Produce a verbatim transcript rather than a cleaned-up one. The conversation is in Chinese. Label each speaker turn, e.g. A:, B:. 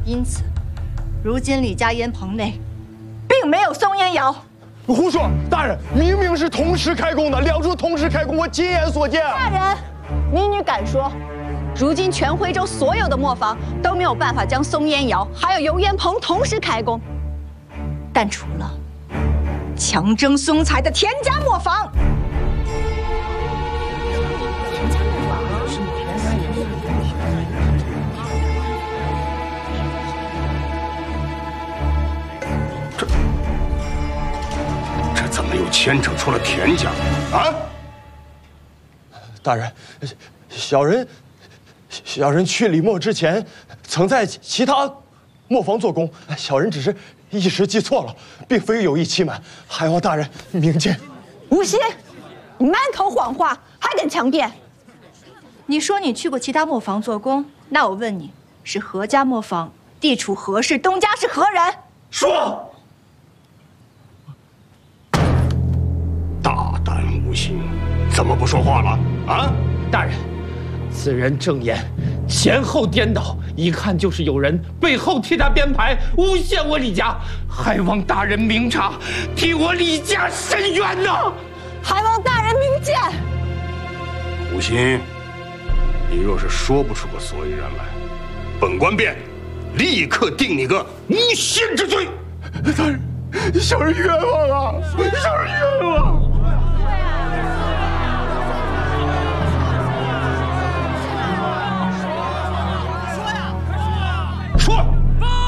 A: 因此，如今李家烟棚内并没有松烟窑。
B: 胡说！大人，明明是同时开工的，两处同时开工，我亲眼所见。
A: 大人，民女敢说，如今全徽州所有的磨坊都没有办法将松烟窑还有油烟棚同时开工，但除了强征松材的田家磨坊。
C: 怎么又牵扯出了田家啊？
B: 大人，小人，小人去李磨之前，曾在其他磨坊做工，小人只是一时记错了，并非有意欺瞒，还望大人明鉴。
A: 无心，你满口谎话，还敢强辩？你说你去过其他磨坊做工，那我问你，是何家磨坊？地处何市？东家是何人？
C: 说。 大胆无心，怎么不说话了啊？
D: 大人，此人正言前后颠倒，一看就是有人背后替他编排，诬陷我李家，还望大人明察，替我李家伸冤呐！
A: 还望大人明鉴。
C: 无心，你若是说不出个所以然来，本官便立刻定你个诬陷之罪。
B: 大人，小人冤枉啊！小人冤枉。